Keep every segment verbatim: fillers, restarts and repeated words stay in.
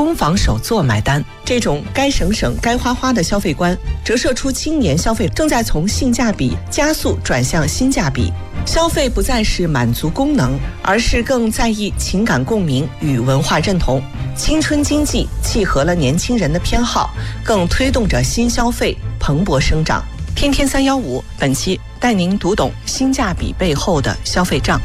公房首座买单。这种该省省该花花的消费观，折射出青年消费正在从性价比加速转向新价比。消费不再是满足功能，而是更在意情感共鸣与文化认同。青春经济契合了年轻人的偏好，更推动着新消费蓬勃生长。天天三幺五，本期带您读懂性价比背后的消费账。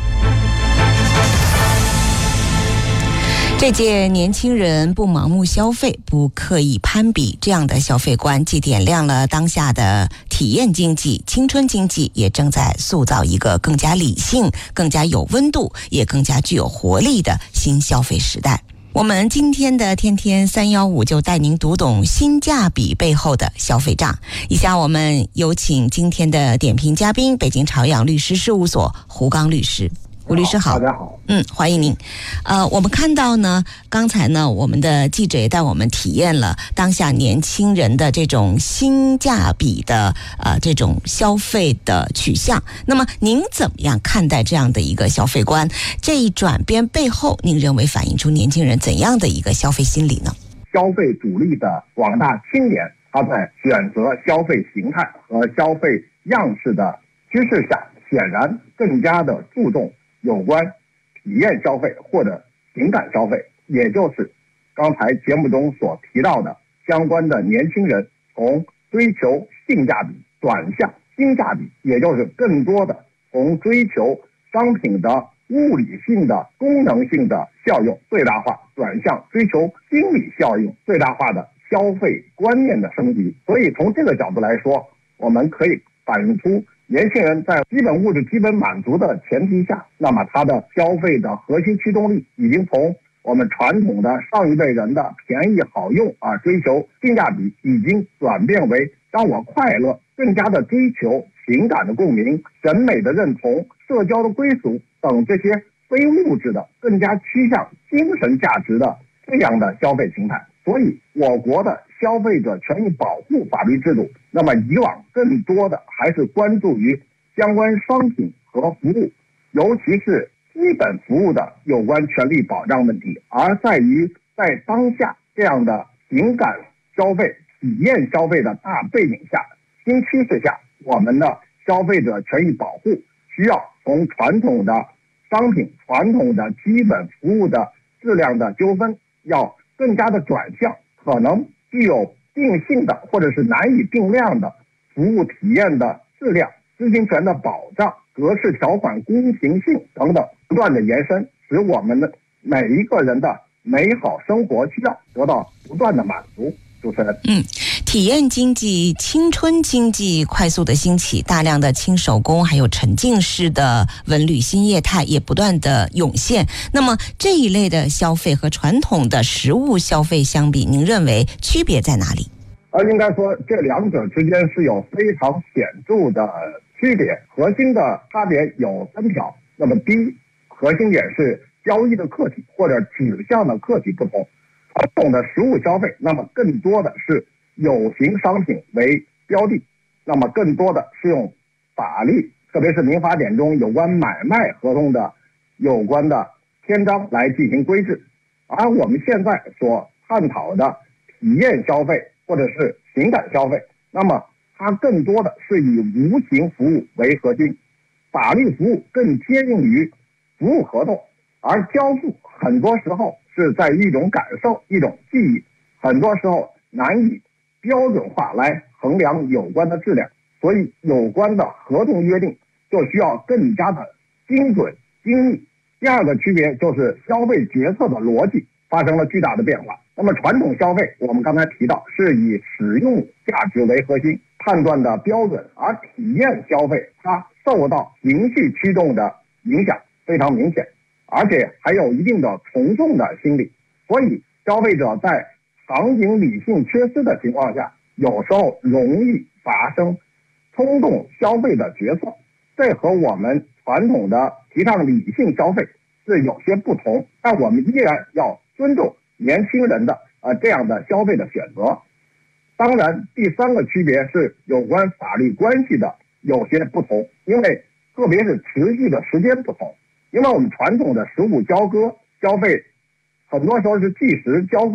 这届年轻人不盲目消费，不刻意攀比，这样的消费观既点亮了当下的体验经济、青春经济，也正在塑造一个更加理性、更加有温度，也更加具有活力的新消费时代。我们今天的天天三幺五就带您读懂性价比背后的消费账。以下我们有请今天的点评嘉宾，北京朝阳律师事务所胡刚律师。胡律师好。 大家好。 嗯，欢迎您。呃，我们看到呢，刚才呢，我们的记者也带我们体验了当下年轻人的这种性价比的呃这种消费的取向。那么您怎么样看待这样的一个消费观？这一转变背后，您认为反映出年轻人怎样的一个消费心理呢？ 消费主力的广大青年，他在选择消费形态和消费样式的趋势下，显然更加的注重有关体验消费或者情感消费，也就是刚才节目中所提到的相关的年轻人从追求性价比转向新价比，也就是更多的从追求商品的物理性的功能性的效用最大化，转向追求心理效应最大化的消费观念的升级。所以从这个角度来说，我们可以反映出年轻人在基本物质基本满足的前提下，那么他的消费的核心驱动力已经从我们传统的上一辈人的便宜好用啊，追求性价比，已经转变为让我快乐，更加的追求情感的共鸣、审美的认同、社交的归属等这些非物质的、更加趋向精神价值的这样的消费形态。所以我国的消费者权益保护法律制度，那么以往更多的还是关注于相关商品和服务，尤其是基本服务的有关权利保障问题，而在于在当下这样的情感消费、体验消费的大背景下、新趋势下，我们的消费者权益保护需要从传统的商品、传统的基本服务的质量的纠纷，要更加的转向可能具有定性的或者是难以定量的服务体验的质量、知情权的保障、格式条款公平性等等不断的延伸，使我们的每一个人的美好生活需要得到不断的满足。主持人， 嗯，体验经济、青春经济快速的兴起，大量的轻手工还有沉浸式的文旅新业态也不断的涌现。那么这一类的消费和传统的实物消费相比，您认为区别在哪里？ 呃，应该说这两者之间是有非常显著的区别，核心的差别有三条。那么第一，核心点是交易的客体或者指向的客体不同。传统的实物消费，那么更多的是有形商品为标的，那么更多的是用法律，特别是民法典中有关买卖合同的有关的篇章来进行规制。而我们现在所探讨的体验消费或者是情感消费，那么它更多的是以无形服务为核心，法律服务更接近于服务合同，而交付很多时候是在于一种感受、一种记忆，很多时候难以标准化来衡量有关的质量，所以有关的合同约定就需要更加的精准精密。第二个区别就是消费决策的逻辑发生了巨大的变化。那么传统消费我们刚才提到是以使用价值为核心判断的标准，而体验消费它受到情绪驱动的影响非常明显，而且还有一定的从众的心理，所以消费者在场景理性缺失的情况下，有时候容易发生冲动消费的决策。这和我们传统的提倡理性消费是有些不同，但我们依然要尊重年轻人的呃这样的消费的选择。当然，第三个区别是有关法律关系的有些不同，因为特别是持续的时间不同。因为我们传统的实物交割消费，很多时候是即时交付